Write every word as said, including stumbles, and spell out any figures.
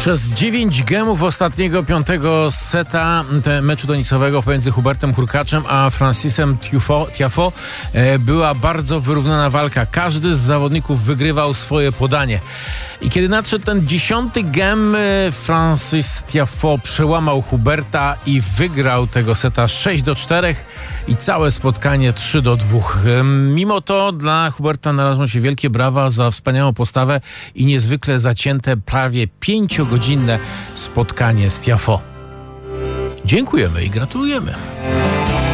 Przez dziewięć gemów ostatniego, piątego seta meczu tenisowego pomiędzy Hubertem Hurkaczem a Francisem Tiafoe była bardzo wyrównana walka. Każdy z zawodników wygrywał swoje podanie. I kiedy nadszedł ten dziesiąty gem, Francis Tiafoe przełamał Huberta i wygrał tego seta sześć do czterech i całe spotkanie trzy do dwóch. Mimo to dla Huberta należą się wielkie brawa za wspaniałą postawę i niezwykle zacięte, prawie pięciogodzinne spotkanie z Tiafoe. Dziękujemy i gratulujemy.